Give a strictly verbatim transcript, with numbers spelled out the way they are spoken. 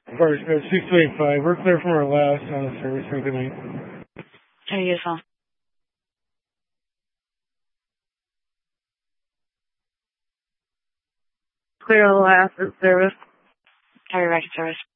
First, uh, six two eight five. We're clear from our last uh, service. Have a good night. Hey, you phone. Clear on the last service. Carry back in service.